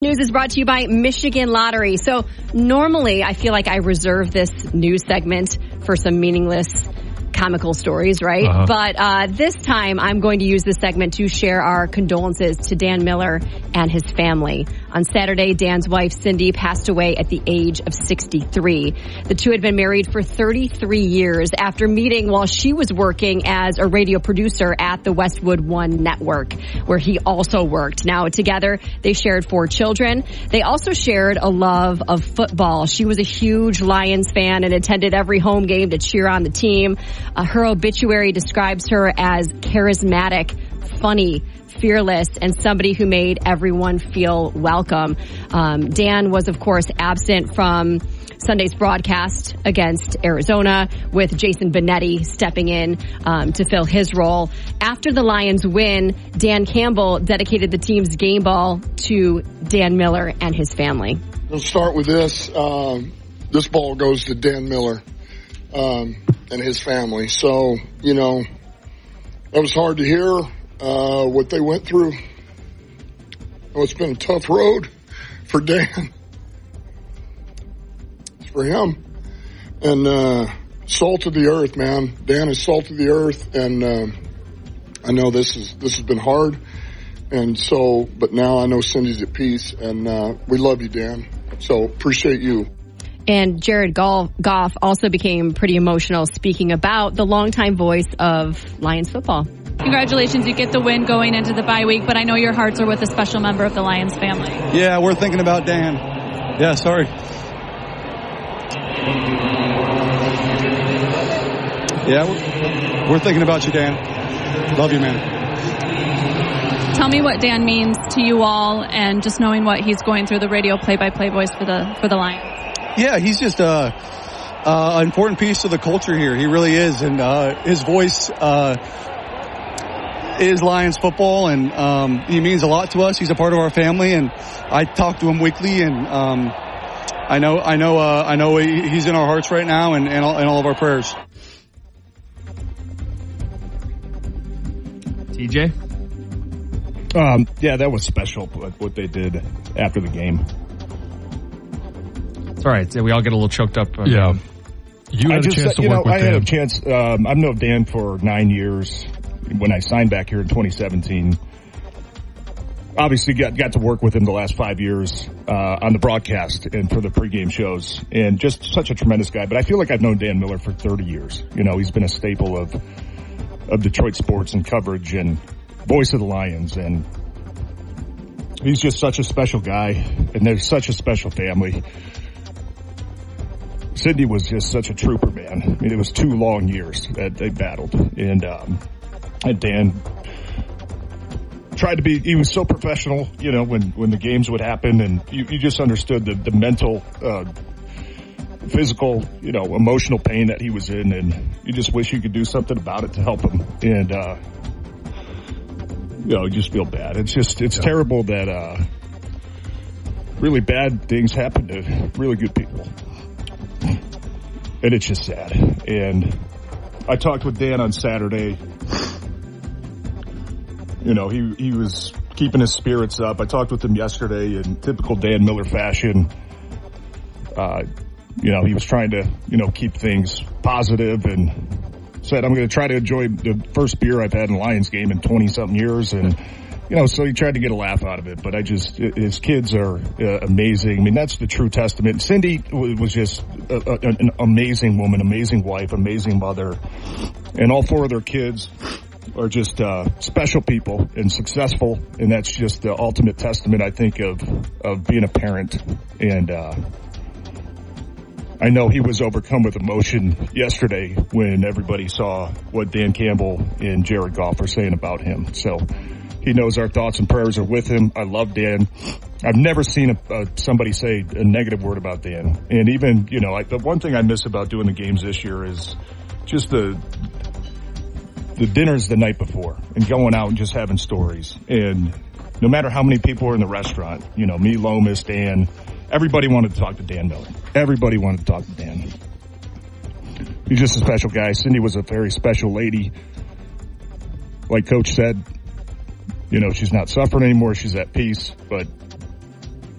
News is brought to you by Michigan Lottery. So normally I feel like I reserve this news segment for some meaningless comical stories, right? Uh-huh. But this time I'm going to use this segment to share our condolences to Dan Miller and his family. On Saturday, Dan's wife, Cindy, passed away at the age of 63. The two had been married for 33 years after meeting while she was working as a radio producer at the Westwood One Network, where he also worked. Now, together, they shared 4 children. They also shared a love of football. She was a huge Lions fan and attended every home game to cheer on the team. Her obituary describes her as charismatic, funny, fearless, and somebody who made everyone feel welcome. Dan was, of course, absent from Sunday's broadcast against Arizona, with Jason Benetti stepping in to fill his role. After the Lions win, Dan Campbell dedicated the team's game ball to Dan Miller and his family. We'll start with this. This ball goes to Dan Miller and his family. So, you know, that was hard to hear what they went through. Oh, it's been a tough road for Dan. It's for him. And salt of the earth, man. Dan is salt of the earth, and I know this has been hard. And so, but now I know Cindy's at peace, and we love you, Dan. So appreciate you. And Jared Goff also became pretty emotional, speaking about the longtime voice of Lions football. Congratulations, you get the win going into the bye week, but I know your hearts are with a special member of the Lions family. Yeah, we're thinking about Dan. Yeah, sorry. Yeah, we're thinking about you, Dan. Love you, man. Tell me what Dan means to you all, and just knowing what he's going through, the radio play-by-play voice for the Lions. Yeah, he's just an important piece of the culture here. He really is, and his voice is Lions football, and he means a lot to us. He's a part of our family, and I talk to him weekly, and I know he's in our hearts right now, and all of our prayers. TJ? Yeah, that was special, what they did after the game. It's all right. We all get a little choked up. Yeah. You had a chance to work with Dan. I had a chance. I've known Dan for 9 years. When I signed back here in 2017, obviously got to work with him the last 5 years on the broadcast and for the pregame shows, and just such a tremendous guy. But I feel like I've known Dan Miller for 30 years. You know, he's been a staple of Detroit sports and coverage and voice of the Lions, and he's just such a special guy, and they're such a special family. Cindy was just such a trooper, man. I mean, it was 2 long years that they battled, and Dan tried to be, he was so professional, you know, when the games would happen, and you just understood the mental, physical, you know, emotional pain that he was in, and you just wish you could do something about it to help him. And, you know, you just feel bad. It's terrible that, really bad things happen to really good people. And it's just sad. And I talked with Dan on Saturday. You know, he was keeping his spirits up. I talked with him yesterday in typical Dan Miller fashion. You know, he was trying to, you know, keep things positive, and said, I'm going to try to enjoy the first beer I've had in a Lions game in 20-something years. And, you know, so he tried to get a laugh out of it. But his kids are amazing. I mean, that's the true testament. Cindy was just an amazing woman, amazing wife, amazing mother. And all 4 of their kids are just special people and successful, and that's just the ultimate testament, I think, of being a parent. And I know he was overcome with emotion yesterday when everybody saw what Dan Campbell and Jared Goff are saying about him. So he knows our thoughts and prayers are with him. I love Dan. I've never seen somebody say a negative word about Dan. And even, you know, the one thing I miss about doing the games this year is just the dinners the night before and going out and just having stories. And no matter how many people are in the restaurant, you know, me, Lomas, Dan, everybody wanted to talk to Dan Miller. Everybody wanted to talk to Dan. He's just a special guy. Cindy was a very special lady. Like Coach said, you know, she's not suffering anymore. She's at peace. But